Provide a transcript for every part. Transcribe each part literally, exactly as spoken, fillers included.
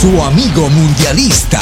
Su amigo mundialista.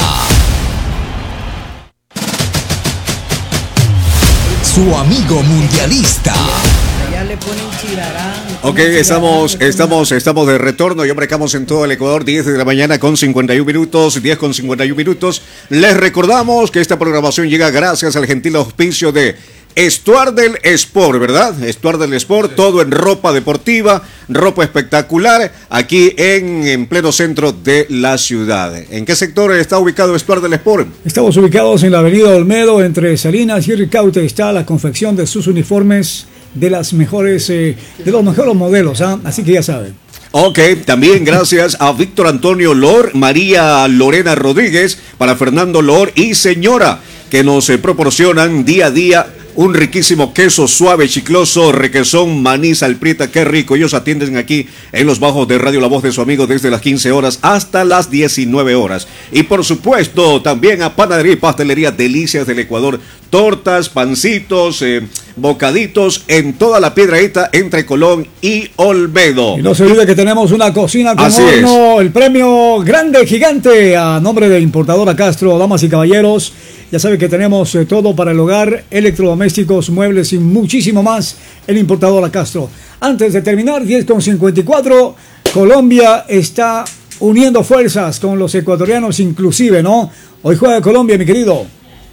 Su amigo mundialista. Ya le ponen chirarán. Ok, estamos, estamos, estamos de retorno. Ya marcamos en todo el Ecuador diez de la mañana con cincuenta y un minutos, diez con cincuenta y un minutos. Les recordamos que esta programación llega gracias al gentil auspicio de Stuart del Sport, ¿verdad? Stuart del Sport, todo en ropa deportiva, ropa espectacular, aquí en, en pleno centro de la ciudad. ¿En qué sector está ubicado Stuart del Sport? Estamos ubicados en la avenida Olmedo, entre Salinas y Ricaute. Está la confección de sus uniformes de las mejores, eh, de los mejores modelos, ¿eh? Así que ya saben. Ok, también gracias a Víctor Antonio Lor, María Lorena Rodríguez, para Fernando Lor y señora, que nos eh, proporcionan día a día un riquísimo queso suave, chicloso, requesón, maní, salprieta, qué rico. Ellos atienden aquí en los bajos de Radio La Voz de su amigo desde las quince horas hasta las diecinueve horas. Y por supuesto, también a Panadería y Pastelería Delicias del Ecuador. Tortas, pancitos, eh, bocaditos en toda la Piedradita entre Colón y Olmedo. Y no se olvide que tenemos una cocina con Así horno, es. El premio grande, gigante, a nombre de Importadora Castro, damas y caballeros. Ya saben que tenemos eh, todo para el hogar, electrodomésticos, muebles y muchísimo más en Importadora Castro. Antes de terminar, diez con cincuenta y cuatro, Colombia está uniendo fuerzas con los ecuatorianos inclusive, ¿no? Hoy juega Colombia, mi querido.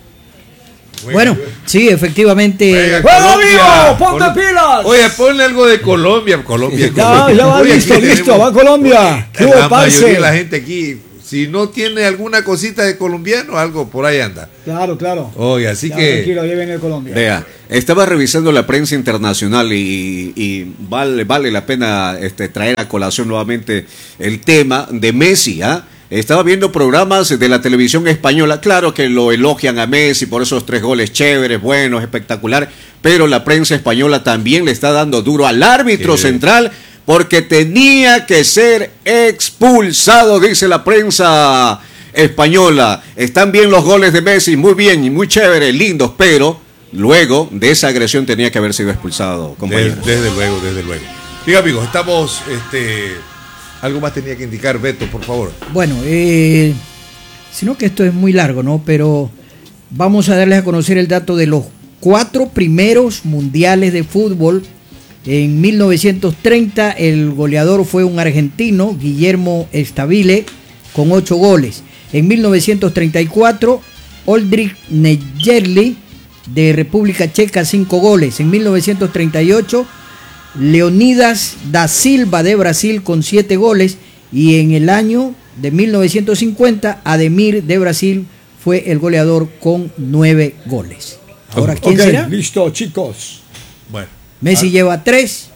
Bueno, sí, efectivamente. ¡Juego vivo! ¡Ponte Col pilas! Oye, ponle algo de Colombia. Colombia, ya, Colombia. ya va, Oye, listo, listo, va Colombia. ¿Qué la mayoría de la gente aquí, si no tiene alguna cosita de colombiano, algo por ahí anda. Claro, claro. Oye, así ya, que... Tranquilo, ahí viene Colombia. Vea, estaba revisando la prensa internacional y, y vale, vale la pena este, traer a colación nuevamente el tema de Messi, ¿ah? ¿eh? Estaba viendo programas de la televisión española, claro que lo elogian a Messi por esos tres goles chéveres, buenos, espectacular, pero la prensa española también le está dando duro al árbitro sí. central porque tenía que ser expulsado, dice la prensa española. Están bien los goles de Messi, muy bien, muy chéveres, lindos, pero luego de esa agresión tenía que haber sido expulsado, compañeros. Desde, desde luego, desde luego. Diga, amigos, estamos... este algo más tenía que indicar, Beto, por favor. Bueno, eh, sino que esto es muy largo, ¿no? Pero vamos a darles a conocer el dato de los cuatro primeros mundiales de fútbol. En mil novecientos treinta el goleador fue un argentino, Guillermo Stabile, con ocho goles. En mil novecientos treinta y cuatro, Oldrich Nejerli, de República Checa, cinco goles. En mil novecientos treinta y ocho, Leonidas da Silva de Brasil con siete goles, y en el año de mil novecientos cincuenta Ademir de Brasil fue el goleador con nueve goles. Ahora, ¿quién okay, será? Listo, chicos. Bueno, Messi ah, lleva tres.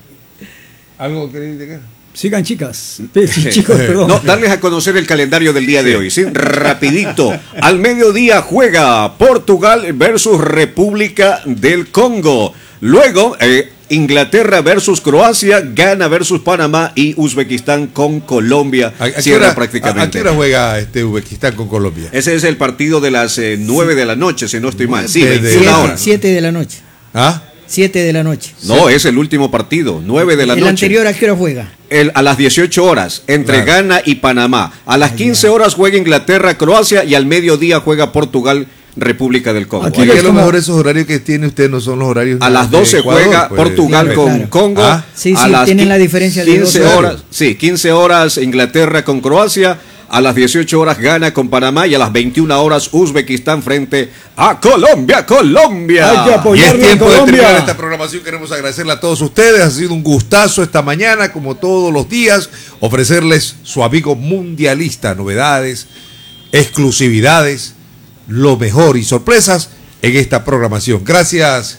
¿Algo que indicar? Sigan, chicas. Sí, chicos, perdón. No, darles a conocer el calendario del día de hoy, ¿sí? Rapidito. Al mediodía juega Portugal versus República del Congo. Luego, eh, Inglaterra versus Croacia, Ghana versus Panamá y Uzbekistán con Colombia. ¿A, a cierra hora, prácticamente. ¿A, a qué hora juega este Uzbekistán con Colombia? Ese es el partido de las eh, nueve sí. de la noche, si no estoy mal. Sí, de, de, una hora. siete de la noche. ¿Ah? siete de la noche. No, es el último partido, nueve de la el noche. ¿El anterior a qué hora juega? El, a las dieciocho horas, entre claro. Ghana y Panamá. A las quince horas juega Inglaterra, Croacia, y al mediodía juega Portugal, República del Congo. Aquí a lo mejor esos horarios que tiene usted no son los horarios. A las doce Ecuador, juega pues, Portugal sí, con claro. Congo. Ah, sí, a sí, las tienen la diferencia de quince horas. Sí, quince horas Inglaterra con Croacia. A las dieciocho horas Ghana con Panamá, y a las veintiuna horas Uzbekistán frente a Colombia, Colombia. Hay que apoyarle. Y es tiempo Colombia. de terminar esta programación. Queremos agradecerle a todos ustedes. Ha sido un gustazo esta mañana, como todos los días, ofrecerles su amigo mundialista, novedades, exclusividades, lo mejor y sorpresas en esta programación. Gracias,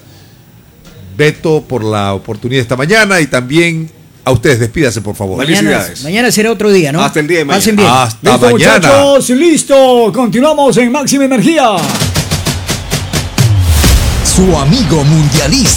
Beto, por la oportunidad esta mañana, y también a ustedes. Despídase, por favor. Mañana, mañana será otro día, ¿no? Hasta el día de mañana. Pasen bien. Hasta listo, mañana. Muchachos, listo. Continuamos en Máxima Energía. Su amigo mundialista.